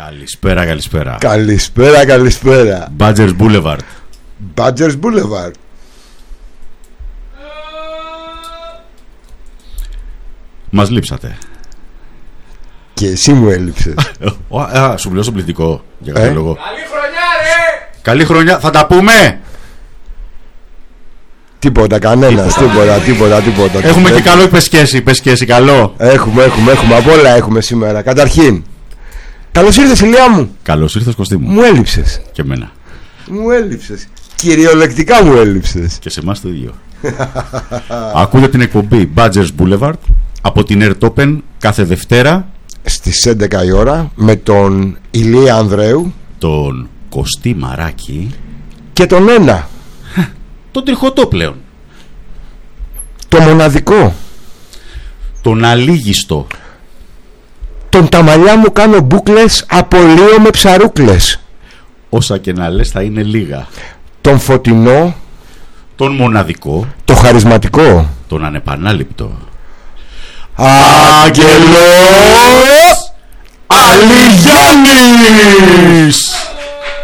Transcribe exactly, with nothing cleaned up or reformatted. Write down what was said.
Καλησπέρα, καλησπέρα. Καλησπέρα, καλησπέρα. Badgers Boulevard. Badgers Boulevard. Μας λείψατε. Και εσύ μου έλειψες. Α, σου πληρώσω πληθυντικό για κάποιο Ε? λόγο. Καλή χρονιά, ρε! Καλή χρονιά, θα τα πούμε! Τίποτα, κανένας, τίποτα, τίποτα, τίποτα. Έχουμε και τίποτα. καλό υπεσχέση, υπεσχέση, καλό. Έχουμε, έχουμε, έχουμε, απ' όλα έχουμε σήμερα. Καταρχήν, καλώς ήρθες, Ηλία μου. Καλώς ήρθες, Κωστή μου. Μου έλειψες. Και εμένα. Μου έλειψες. Κυριολεκτικά μου έλειψες. Και σε εμάς το ίδιο. Ακούτε την εκπομπή Badgers Boulevard από την Ερτόπεν κάθε Δευτέρα. Στις έντεκα η ώρα με τον Ηλία Ανδρέου Τον Κωστή Μαράκη. και τον ένα, Τον τριχωτό πλέον. το μοναδικό, Τον αλήγιστο. τον τα μαλλιά μου κάνω μπούκλες, απολύω με ψαρούκλες, Όσα και να λες θα είναι λίγα. τον φωτεινό, Τον μοναδικό. το χαρισματικό, Τον ανεπανάληπτο. Άγγελος Αλιγιάννης!